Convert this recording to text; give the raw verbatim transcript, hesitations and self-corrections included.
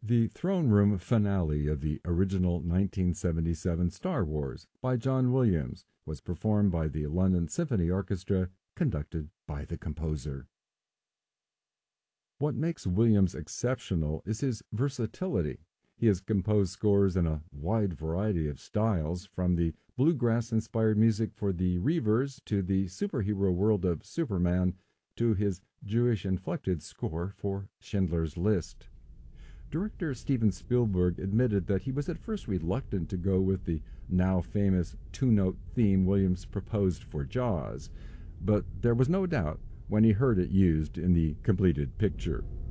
The throne room finale of the original nineteen seventy-seven Star Wars by John Williams was performed by the London Symphony Orchestra, conducted by the composer. What makes Williams exceptional is his versatility. He has composed scores in a wide variety of styles, from the bluegrass-inspired music for the Reavers to the superhero world of Superman to his Jewish-inflected score for Schindler's List. Director Steven Spielberg admitted that he was at first reluctant to go with the now famous two-note theme Williams proposed for Jaws, but there was no doubt when he heard it used in the completed picture.